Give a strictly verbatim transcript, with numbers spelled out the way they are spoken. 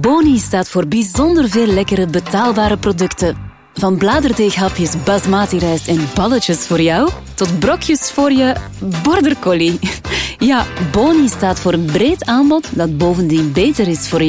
Boni staat voor bijzonder veel lekkere, betaalbare producten. Van bladerdeeghapjes basmati rijst en balletjes voor jou, tot brokjes voor je border collie. Ja, Boni staat voor een breed aanbod dat bovendien beter is voor